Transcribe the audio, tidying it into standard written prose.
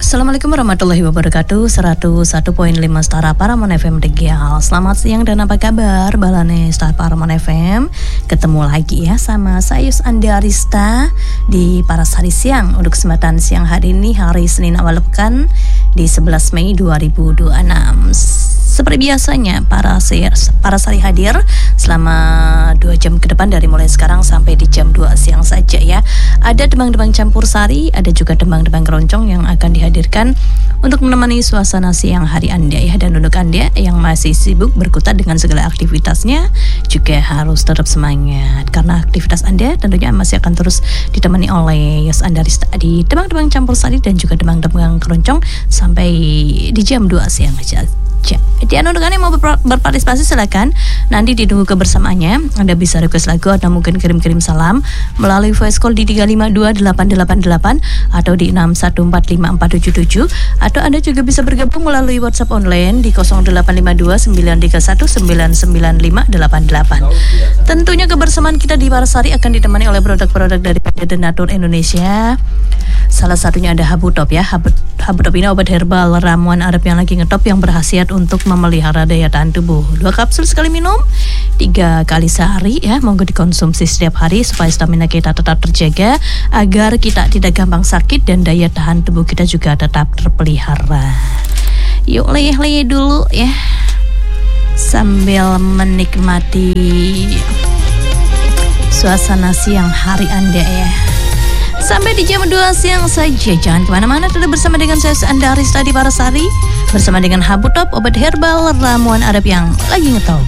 Assalamualaikum warahmatullahi wabarakatuh. 101.5 Stara Paramon FM Tegal. Selamat siang dan apa kabar Balane Stara Paramon FM. Ketemu lagi ya sama saya Andarista di Parasari Siang. Untuk kesempatan siang hari ini, hari Senin awal pekan di 11 Mei 2026. Seperti biasanya Parasari hadir selama 2 jam ke depan dari mulai sekarang sampai di jam 2 siang saja ya. Ada demang-demang campur sari, ada juga demang-demang keroncong yang akan dihadirkan untuk menemani suasana siang hari Anda ya. Dan untuk Anda yang masih sibuk berkutat dengan segala aktivitasnya juga harus tetap semangat, karena aktivitas Anda tentunya masih akan terus ditemani oleh Yos Andarista di demang-demang campur sari dan juga demang-demang keroncong sampai di jam 2 siang aja. Jadi untuk Anda yang mau berpartisipasi silakan, nanti ditunggu kebersamaannya. Anda bisa request lagu atau mungkin kirim-kirim salam melalui voice call di 3528888 atau di 6145477, atau Anda juga bisa bergabung melalui WhatsApp online di 085293199588. Tentunya kebersamaan kita di Parasari akan ditemani oleh produk-produk dari PT Denatur Indonesia. Salah satunya ada Habutop ya. Habutop ini obat herbal ramuan Arab yang lagi ngetop, yang berkhasiat untuk memelihara daya tahan tubuh. 2 kapsul sekali minum, 3 kali sehari ya. Monggo dikonsumsi setiap hari supaya stamina kita tetap terjaga, agar kita tidak gampang sakit dan daya tahan tubuh kita juga tetap terpelihara. Yuk leyeh-leyeh dulu ya, sambil menikmati suasana siang hari Anda ya. Sampai di jam 2 siang saja. Jangan kemana-mana, tetap bersama dengan saya Andarista di Parasari, bersama dengan Habutop, obat herbal ramuan Arab yang lagi ngetop.